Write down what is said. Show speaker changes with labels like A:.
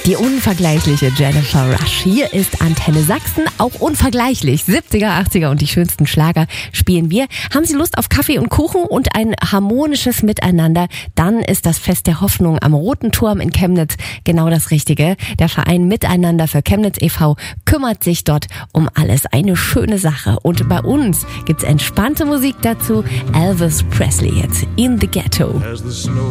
A: Die unvergleichliche Jennifer Rush. Hier ist Antenne Sachsen, auch unvergleichlich. 70er, 80er und die schönsten Schlager spielen wir. Haben Sie Lust auf Kaffee und Kuchen und ein harmonisches Miteinander? Dann ist das Fest der Hoffnung am Roten Turm in Chemnitz genau das Richtige. Der Verein Miteinander für Chemnitz e.V. kümmert sich dort um alles. Eine schöne Sache. Und bei uns gibt's entspannte Musik dazu. Elvis Presley jetzt in the Ghetto.